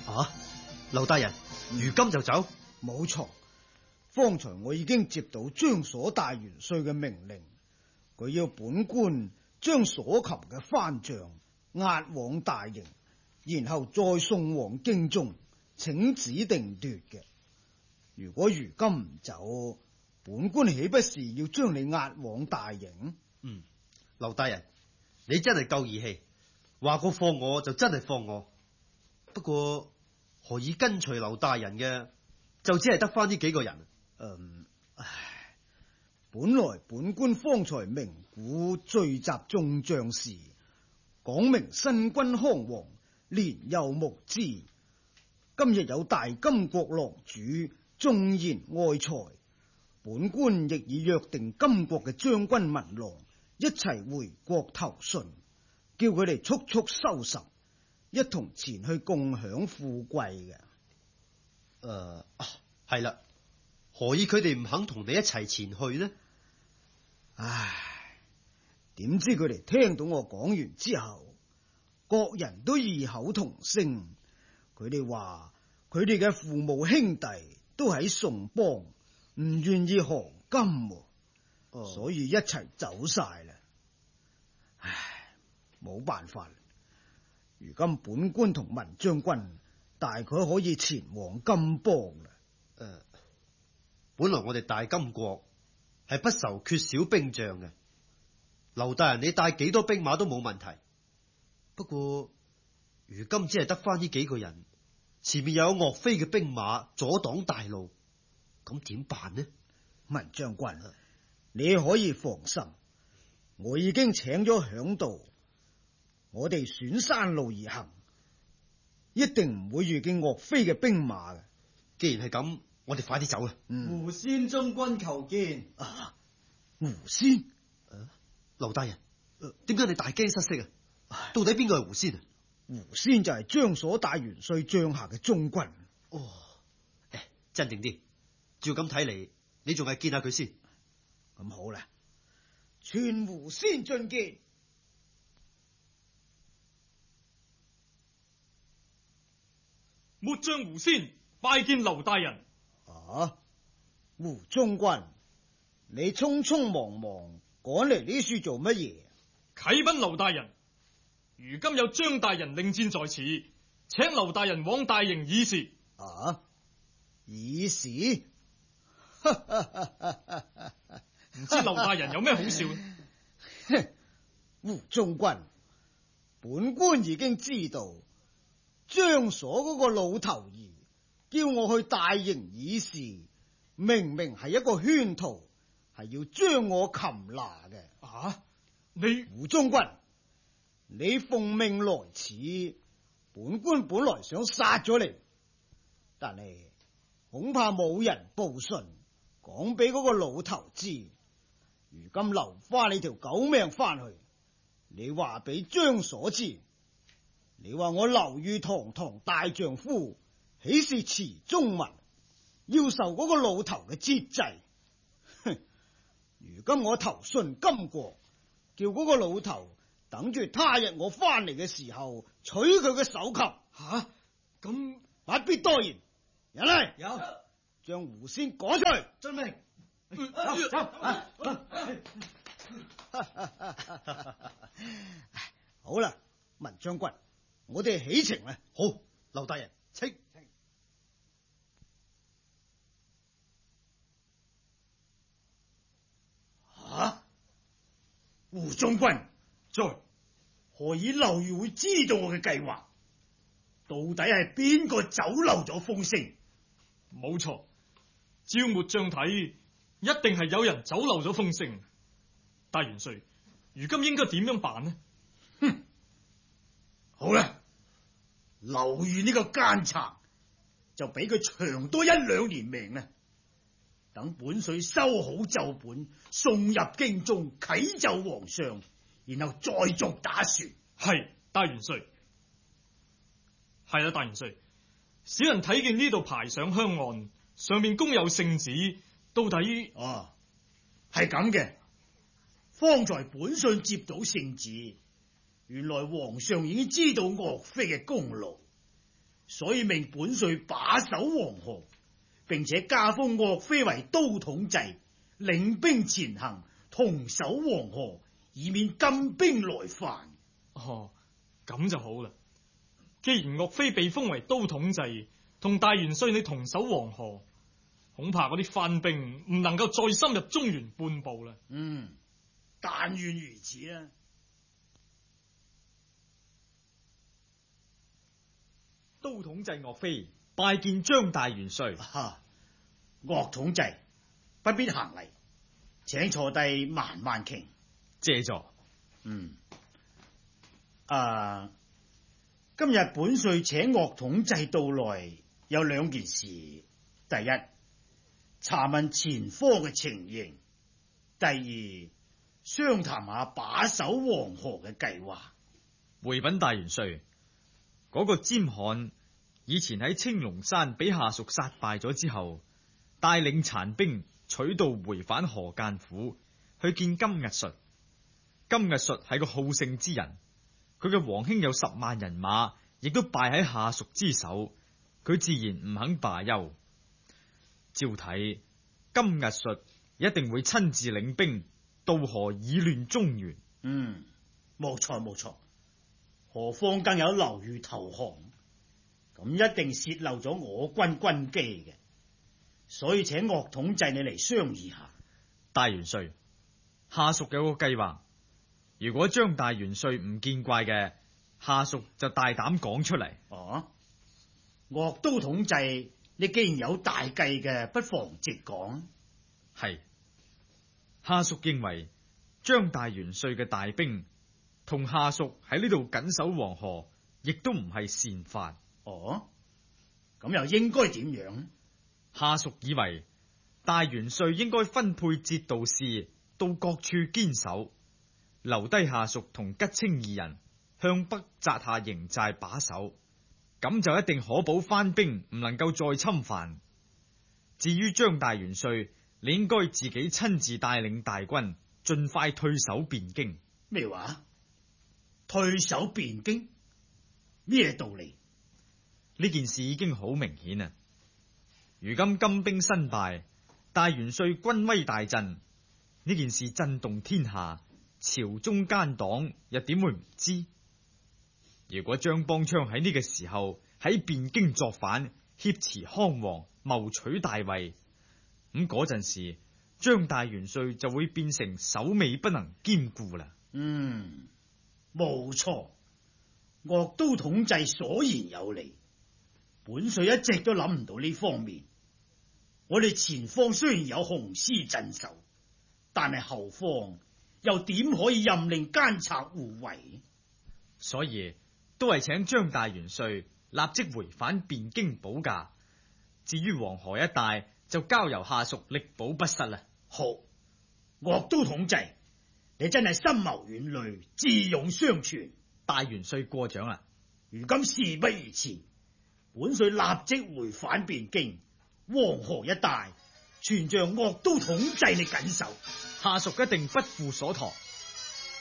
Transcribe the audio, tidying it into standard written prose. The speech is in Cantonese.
啊，劉大人，如今就走？ 冇錯，方才我已經接到張所大元帥嘅命令，佢要本官將所擒嘅番將押往大營，然後再送往京中，請旨定奪嘅。如果如今唔走，本官豈不是要將你押往大營？ 劉大人，你真係夠義氣，話過放我就真係放我。不過何以跟隨劉大人嘅就只係得翻呢幾個人？ 本來本官方才鳴鼓聚集眾將士，講明新軍康王，年幼無知。今日有大金國郎主縱然愛才，本官亦已約定金國嘅將軍文郎一齊回國投信，叫佢哋速速收拾，一同前去共享富貴嘅。 係啦，何以佢哋唔肯同你一齊前去呢？ 唉，點知佢哋聽到我講完之後，各人都異口同聲，佢哋話佢哋嘅父母兄弟都喺宋邦，唔願意降金，所以一齊走晒啦。唉，冇辦法，如今本官同文將軍大概可以前往金邦啦。 本來我哋大金國係不愁缺少兵將嘅，劉大人你帶幾多兵馬都冇問題。不過如今只係得翻呢幾個人，前面又有岳飛嘅兵馬阻擋大路，咁點辦呢？ 文將軍，你可以放心，我已經請咗響度，我哋選山路而行，一定唔會遇見岳飛嘅兵馬嘅。 既然係咁，我哋快啲走啦。 胡仙中軍求見。 胡仙， 劉大人，點解你大驚失色啊？到底邊個係胡仙啊？ 胡仙就係張所大元帥帳下嘅中軍。 鎮定啲，照咁睇嚟，你仲係見下佢先。 咁好啦，傳胡仙進見。 末將胡仙拜見劉大人。 胡中軍，你匆匆忙忙趕嚟呢處做乜嘢？ 啟稟劉大人，如今有張大人令箭在此，請劉大人往大營議事。 議事？ 唔知劉大人有咩好笑呢？ 胡中軍，本官已經知道張所嗰個老頭兒叫我去大營議事，明明係一個圈套，係要將我擒拿嘅。 你胡中軍，你奉命來此，本官本來想殺咗你，但係恐怕冇人報信，講俾嗰個老頭知。如今留翻你條狗命翻去，你話俾張所知，你話我劉裕堂堂大丈夫，豈是池中物，要受嗰個老頭嘅節制。哼！如今我投信金國，叫嗰個老頭等住他日我翻嚟嘅時候取佢嘅首級。 咁不必多言，人嚟， 有， 將胡仙趕出去。 遵命。 好啦，文將軍，我哋起程啦。 好，劉大人，請。 胡將軍，在何以劉裕會知道我嘅計劃？到底係邊個走漏咗風聲？ 冇錯，照末將睇，一定係有人走漏咗風聲。大元帥，如今應該點樣辦呢？ 好啦，劉裕呢個奸賊，就俾佢長多1-2年命啦。等本帥收好奏本，送入京中，啟奏皇上，然後再作打算。 係，大元帥。係啦，大元帥。小人睇見呢度牌上香案，上面公有聖旨，到底係咁嘅。方才本信接到聖旨，原來皇上已經知道岳飛嘅功勞， 所以命本帥把守黃河，並且加封岳飛為都統制，領兵前行，同守黃河，以免金兵來犯。 哦，咁就好啦。既然岳飛被封為都統制，同大元帥你同守黃河，恐怕嗰啲番兵唔能夠再深入中原半步啦。 但願如此啦。 都統制岳飛拜見張大元帥。 岳統制不必行禮，請坐低慢慢傾。 謝座。 今日本帥請岳統制到來，有兩件事。第一，查問前科嘅情形；第二，商談下把守黃河嘅計劃。 回稟大元帥，嗰個詹罕以前喺青龍山俾下屬殺敗咗之後，帶領殘兵取道回返河間府去見金屹術。金屹術係個好勝之人，佢嘅皇兄有10萬人馬，亦都敗喺下屬之手，佢自然唔肯罷休。照睇，金屹術一定會親自領兵渡河以亂中原。 冇錯冇錯，何況更有劉裕投降，咁一定泄漏咗我軍軍機嘅，所以請岳統制你嚟商議下。 大元帥，下屬有個計劃，如果張大元帥唔見怪嘅，下屬就大膽講出嚟。 岳都統制，你既然有大計嘅，不妨直講。 係，下屬認為張大元帥嘅大兵同下屬喺呢度緊守黃河，亦都唔係善法。 咁又應該點樣？ 下屬以為大元帥應該分配節度使到各處堅守，留低下屬同吉清二人向北紮下營寨把守，咁就一定可保番兵唔能夠再侵犯。至於張大元帥，你應該自己親自帶領大軍，盡快退守汴京。 咩話？退守汴京？咩道理？ 呢件事已經好明顯啦。如今金兵新敗，大元帥軍威大振，呢件事震動天下，朝中奸黨又點會唔知？如果張邦昌喺呢個時候喺汴京作反，挾持康王，謀取大位，咁嗰陣時張大元帥就會變成首尾不能兼顧啦。 冇錯，岳都統制所言有理，本帥一直都諗唔到呢方面。我哋前方雖然有雄師鎮守，但係後方又點可以任令奸賊胡為？ 所以都係請張大元帥立即回返汴京保駕，至於黃河一帶就交由下屬力保不失啦。 好，岳都統制，你真係深謀遠慮，智勇雙全。 大元帥過獎啦。 如今事不宜遲，本帥立即回返汴京，黃河一帶全仗岳都統制你緊守。 下屬一定不負所託。